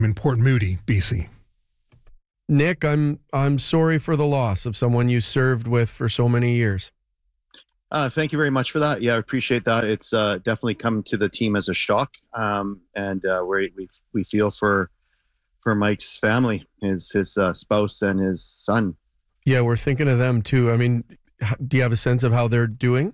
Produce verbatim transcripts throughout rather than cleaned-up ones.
in Port Moody, B C. Nick, I'm I'm sorry for the loss of someone you served with for so many years. Uh, thank you very much for that. Yeah, I appreciate that. It's uh, definitely come to the team as a shock, um, and uh, we we we feel for for Mike's family, his his uh, spouse and his son. Yeah, we're thinking of them too. I mean, do you have a sense of how they're doing?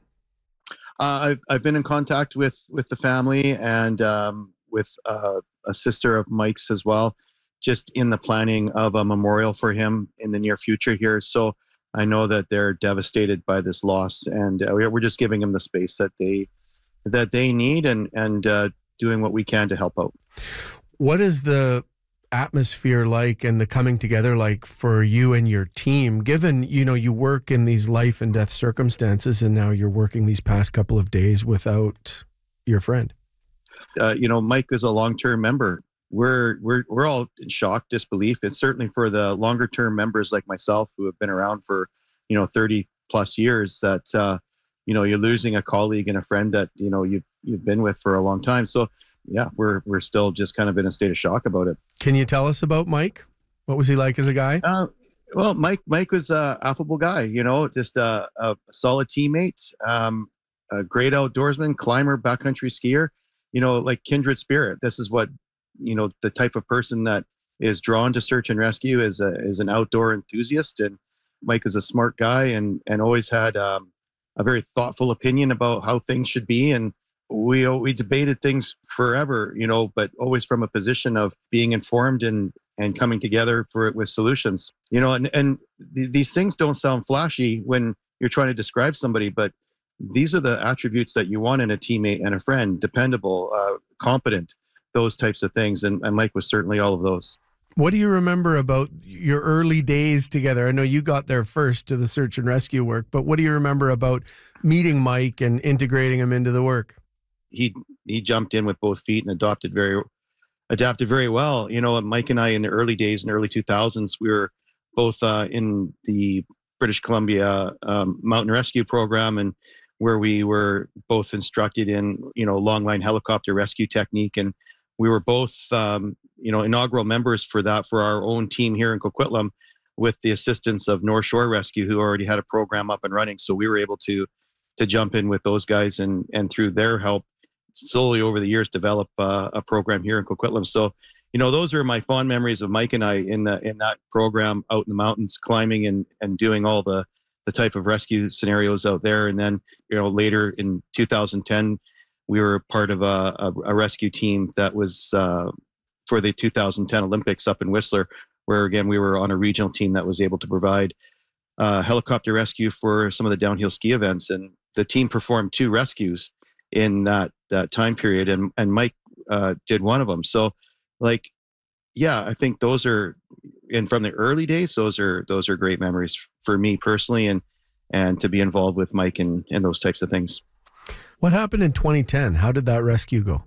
Uh, I've I've been in contact with with the family and um, with uh, a sister of Mike's as well, just in the planning of a memorial for him in the near future here. So I know that they're devastated by this loss, and uh, we're just giving them the space that they that they need, and and uh, doing what we can to help out. What is the atmosphere like and the coming together like for you and your team, given, you know, you work in these life and death circumstances, and now you're working these past couple of days without your friend? Uh, you know, Mike is a long-term member. We're we're we're all in shock, disbelief. It's certainly for the longer-term members like myself who have been around for, you know, thirty plus years, that uh, you know, you're losing a colleague and a friend that, you know, you've you've been with for a long time. So yeah, we're we're still just kind of in a state of shock about it. Can you tell us about Mike? What was he like as a guy? Uh, well, Mike Mike was a affable guy, you know, just a, a solid teammate, um, a great outdoorsman, climber, backcountry skier, you know, like kindred spirit. This is what, you know, the type of person that is drawn to search and rescue is a, is an outdoor enthusiast. And Mike is a smart guy, and and always had um, a very thoughtful opinion about how things should be. And we we debated things forever, you know, but always from a position of being informed and and coming together for with solutions, you know. And and th- these things don't sound flashy when you're trying to describe somebody, but these are the attributes that you want in a teammate and a friend: dependable, uh, competent, those types of things. And, and Mike was certainly all of those. What do you remember about your early days together? I know you got there first to the search and rescue work, but what do you remember about meeting Mike and integrating him into the work? He he jumped in with both feet and adopted very adapted very well. You know, Mike and I in the early days, in the early two thousands, we were both uh, in the British Columbia um, mountain rescue program, and where we were both instructed in, you know, long line helicopter rescue technique. And we were both, um, you know, inaugural members for that for our own team here in Coquitlam, with the assistance of North Shore Rescue, who already had a program up and running. So we were able to to jump in with those guys, and and through their help, slowly over the years develop uh, a program here in Coquitlam. So, you know, those are my fond memories of Mike and I in the in that program out in the mountains, climbing and and doing all the the type of rescue scenarios out there. And then, you know, later in two thousand ten, we were part of a, a, a rescue team that was uh, for the two thousand ten Olympics up in Whistler, where again we were on a regional team that was able to provide uh, helicopter rescue for some of the downhill ski events. And the team performed two rescues in that that time period, and and Mike uh, did one of them. So, like, yeah, I think those are, and from the early days, those are those are great memories for me personally, and and to be involved with Mike and and those types of things. What happened in twenty ten? How did that rescue go?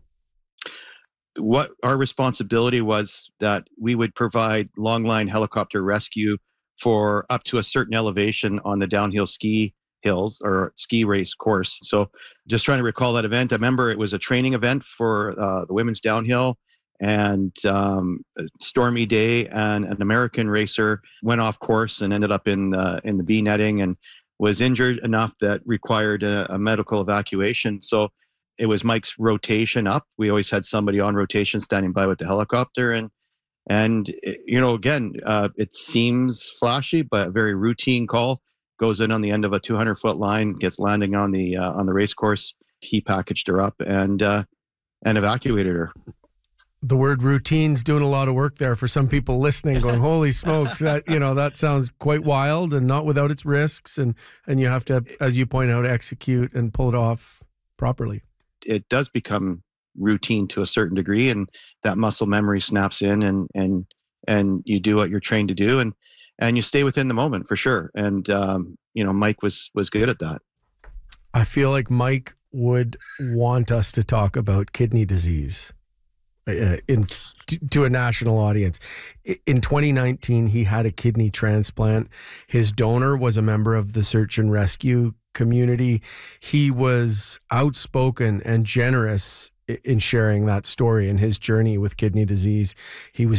What our responsibility was that we would provide long line helicopter rescue for up to a certain elevation on the downhill ski hills or ski race course. So just trying to recall that event. I remember it was a training event for uh, the women's downhill, and um, a stormy day, and an American racer went off course and ended up in uh, in the B netting and was injured enough that required a, a medical evacuation. So it was Mike's rotation up. We always had somebody on rotation standing by with the helicopter, and and you know, again, uh, it seems flashy, but a very routine call. Goes in on the end of a two hundred foot line, gets landing on the uh, on the race course. He packaged her up and uh, and evacuated her. The word routine's doing a lot of work there for some people listening, going, "Holy smokes, that, you know, that sounds quite wild and not without its risks." And and you have to, as you point out, execute and pull it off properly. It does become routine to a certain degree, and that muscle memory snaps in, and and and you do what you're trained to do, and and you stay within the moment for sure. And um, you know, Mike was was good at that. I feel like Mike would want us to talk about kidney disease uh, in to a national audience. In twenty nineteen, he had a kidney transplant. His donor was a member of the search and rescue community. He was outspoken and generous in sharing that story and his journey with kidney disease. He was